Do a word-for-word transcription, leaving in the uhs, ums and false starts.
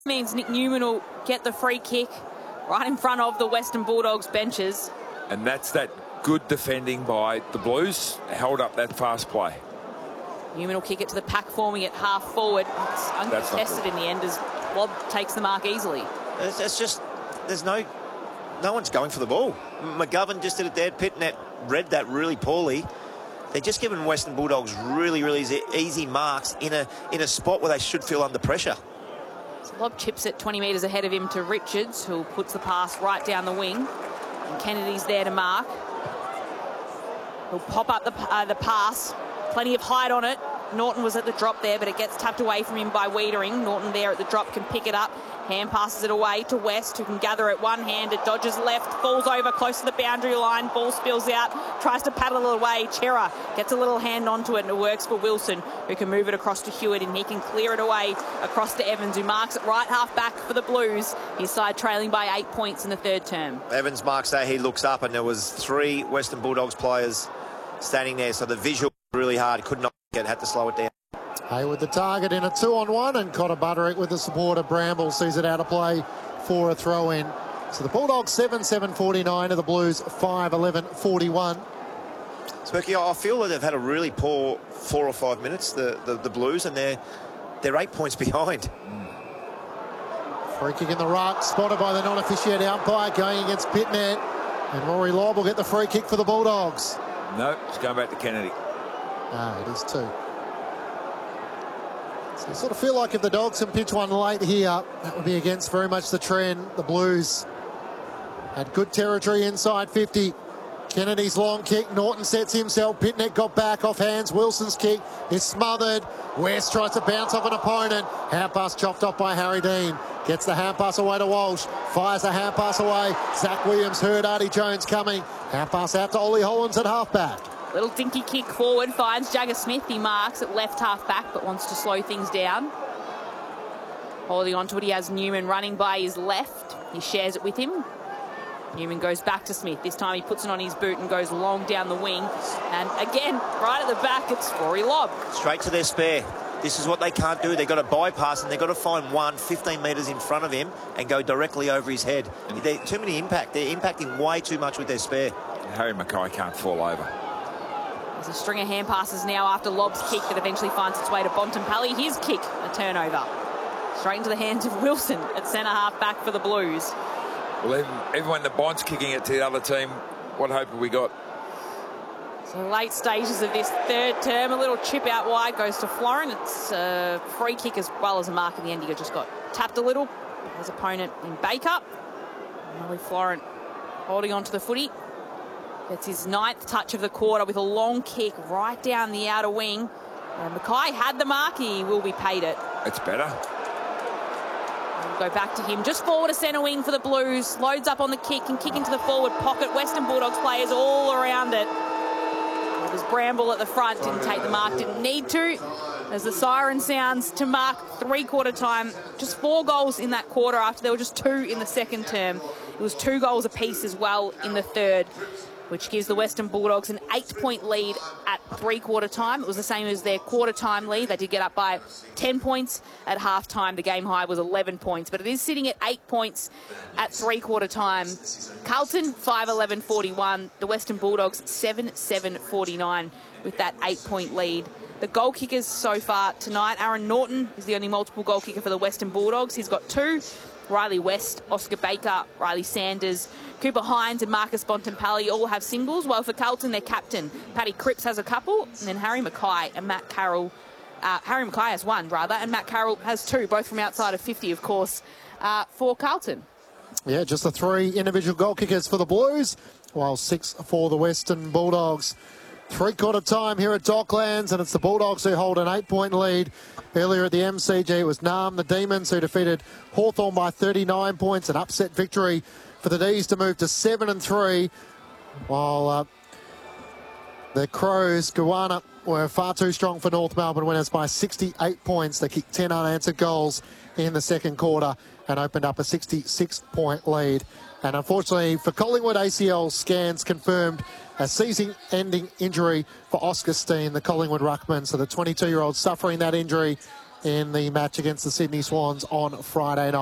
Means Nick Newman will get the free kick right in front of the Western Bulldogs benches. And that's that good defending by the Blues, held up that fast play. Newman will kick it to the pack, forming it half forward. It's uncontested in the end as Lobb takes the mark easily. It's, it's just, there's no, no one's going for the ball. McGovern just did it there. Pitnet read that really poorly. They're just giving Western Bulldogs really, really easy marks in a in a spot where they should feel under pressure. So Lobb chips it twenty metres ahead of him to Richards, who puts the pass right down the wing. And Kennedy's there to mark. He'll pop up the, uh, the pass. Plenty of height on it. Norton was at the drop there, but it gets tapped away from him by Wiedering. Norton there at the drop can pick it up. Hand passes it away to West, who can gather it one-handed. Dodges left, falls over close to the boundary line. Ball spills out, tries to paddle it away. Chera gets a little hand onto it, and it works for Wilson, who can move it across to Hewitt, and he can clear it away across to Evans, who marks it right half back for the Blues. His side trailing by eight points in the third term. Evans marks that. He looks up, and there was three Western Bulldogs players standing there, so the visual really hard. Could not get, had to slow it down. Hayward the target in a two-on-one, and Cotter Butterick with the support of Bramble sees it out of play for a throw-in. So the Bulldogs seven seven forty-nine to the Blues five eleven forty-one. Smirky, I feel that they've had a really poor four or five minutes, the, the, the Blues, and they're, they're eight points behind. Free kick in the ruck, spotted by the non-officiated umpire, going against Pitnet. And Rory Lobb will get the free kick for the Bulldogs. No, it's going back to Kennedy. Ah, it is too. So I sort of feel like if the Dogs can pitch one late here, that would be against very much the trend. The Blues had good territory inside fifty. Kennedy's long kick. Norton sets himself. Pitnet got back off hands. Wilson's kick is smothered. West tries to bounce off an opponent. Hand pass chopped off by Harry Dean. Gets the hand pass away to Walsh. Fires the hand pass away. Zach Williams heard Artie Jones coming. Hand pass out to Ollie Hollins at halfback. Little dinky kick forward, finds Jagger Smith. He marks at left half back, but wants to slow things down. Holding on to it, he has Newman running by his left. He shares it with him. Newman goes back to Smith. This time he puts it on his boot and goes long down the wing. And again, right at the back, it's Rory Lobb. Straight to their spare. This is what they can't do. They've got to bypass, and they've got to find one fifteen metres in front of him and go directly over his head. They're too many impact. They're impacting way too much with their spare. Harry Mackay can't fall over. There's a string of hand passes now after Lobb's kick that eventually finds its way to Bontempelli. His kick, a turnover. Straight into the hands of Wilson at centre half back for the Blues. Well, even, even when the Bond's kicking it to the other team, what hope have we got? So late stages of this third term, a little chip out wide goes to Florin. It's a free kick as well as a mark in the end. He just got tapped a little. His opponent in Baker. Molly Florin holding on to the footy. Gets his ninth touch of the quarter with a long kick right down the outer wing. And Mackay had the mark. He will be paid it. It's better. We'll go back to him. Just forward to centre wing for the Blues. Loads up on the kick and kick into the forward pocket. Western Bulldogs players all around it. It was Bramble at the front. Didn't take the mark. Didn't need to. As the siren sounds to mark three-quarter time. Just four goals in that quarter after there were just two in the second term. It was two goals apiece as well in the third, which gives the Western Bulldogs an eight-point lead at three-quarter time. It was the same as their quarter-time lead. They did get up by ten points at half-time. The game high was eleven points, but it is sitting at eight points at three-quarter time. Carlton, five eleven forty-one. The Western Bulldogs, seven seven forty-nine with that eight-point lead. The goal kickers so far tonight, Aaron Norton is the only multiple goal kicker for the Western Bulldogs. He's got two. Riley West, Oscar Baker, Riley Sanders, Cooper Hines and Marcus Bontempelli all have singles, while for Carlton, their captain, Paddy Cripps, has a couple, and then Harry Mackay and Matt Carroll, uh, Harry Mackay has one, rather, and Matt Carroll has two, both from outside of fifty, of course, uh, for Carlton. Yeah, just the three individual goal kickers for the Blues, while six for the Western Bulldogs. Three-quarter time here at Docklands, and it's the Bulldogs who hold an eight-point lead. Earlier at the M C G, it was Naarm, the Demons, who defeated Hawthorn by thirty-nine points, an upset victory for the D's to move to seven and three, while uh, the Crows, Goanna, were far too strong for North Melbourne winners by sixty-eight points. They kicked ten unanswered goals in the second quarter and opened up a sixty-six point lead. And unfortunately for Collingwood, A C L scans confirmed a season-ending injury for Oscar Steen, the Collingwood ruckman. So the twenty-two-year-old suffering that injury in the match against the Sydney Swans on Friday night.